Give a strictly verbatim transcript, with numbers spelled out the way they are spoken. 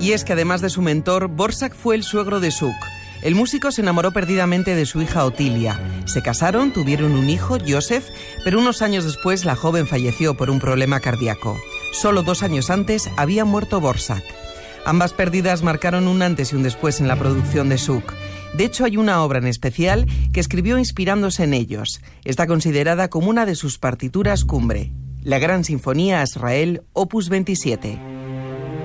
Y es que además de su mentor, Dvořák fue el suegro de Suk. El músico se enamoró perdidamente de su hija Otilia. Se casaron, tuvieron un hijo, Joseph, pero unos años después la joven falleció por un problema cardíaco. Solo dos años antes había muerto Dvořák. Ambas pérdidas marcaron un antes y un después en la producción de Suk. De hecho, hay una obra en especial que escribió inspirándose en ellos. Está considerada como una de sus partituras cumbre, la Gran Sinfonía a Israel, opus veintisiete.